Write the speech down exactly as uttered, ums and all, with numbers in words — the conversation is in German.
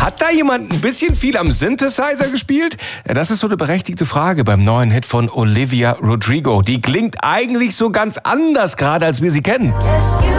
Hat da jemand ein bisschen viel am Synthesizer gespielt? Ja, das ist so eine berechtigte Frage beim neuen Hit von Olivia Rodrigo. Die klingt eigentlich so ganz anders gerade, als wir sie kennen.